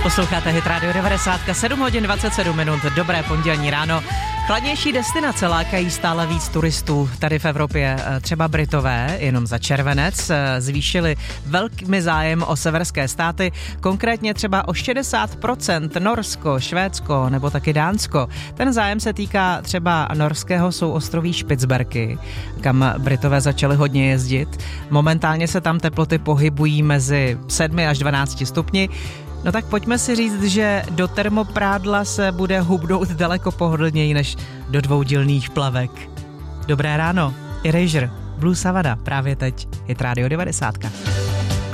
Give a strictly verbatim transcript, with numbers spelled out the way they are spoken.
Posloucháte Hit Radio devadesát, sedm hodin dvacet sedm minut, dobré pondělní ráno. Chladnější destinace lákají stále víc turistů tady v Evropě. Třeba Britové jenom za červenec zvýšili velký zájem o severské státy, konkrétně třeba o šedesát procent Norsko, Švédsko nebo taky Dánsko. Ten zájem se týká třeba norského souostroví Špicberky, kam Britové začali hodně jezdit. Momentálně se tam teploty pohybují mezi sedmi až dvanácti stupni. No tak pojďme si říct, že do termoprádla se bude hubnout daleko pohodlněji než do dvoudílných plavek. Dobré ráno, Erasure, Blue Savannah, právě teď Hit Radio devadesát.